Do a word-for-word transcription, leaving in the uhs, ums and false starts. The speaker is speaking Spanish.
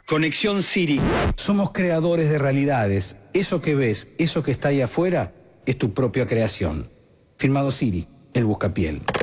Conexión Siri. Somos creadores de realidades. Eso que ves, eso que está ahí afuera, es tu propia creación. Firmado Siri, el buscapiel.